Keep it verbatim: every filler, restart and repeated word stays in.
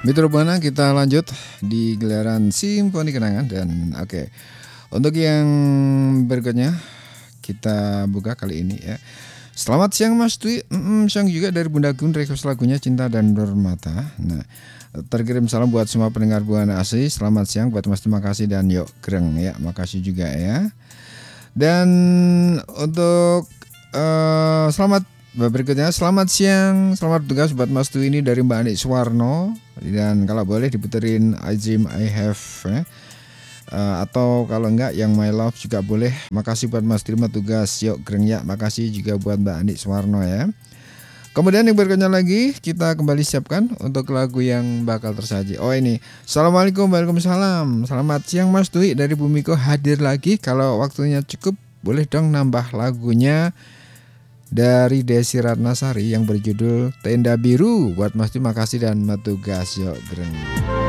Mitra Buana, kita lanjut di gelaran Simfoni Kenangan dan oke. Okay. Untuk yang berikutnya kita buka kali ini ya. Selamat siang Mas Dwi, mm, siang juga dari Bunda Gun, request lagunya Cinta dan Dormata. Nah, terkirim salam buat semua pendengar Buana Asli. Selamat siang buat Mas, terima kasih dan yuk greng ya, makasih juga ya. Dan untuk uh, selamat berikutnya, selamat siang, selamat bertugas buat Mas Dwi ini dari Mbak Anik Suwarno. Dan kalau boleh diputerin I Dream I Have ya. Uh, atau kalau enggak yang My Love juga boleh. Makasih buat Mas, terima tugas yuk greng ya. Makasih juga buat Mbak Anik Suwarno ya. Kemudian yang berikutnya lagi kita kembali siapkan untuk lagu yang bakal tersaji. Oh ini, Assalamualaikum, waalaikumsalam. Selamat siang Mas Dwi dari Bumiko hadir lagi. Kalau waktunya cukup boleh dong nambah lagunya dari Desi Ratnasari yang berjudul Tenda Biru buat Mas Dwi, makasih dan matugas yuk greng.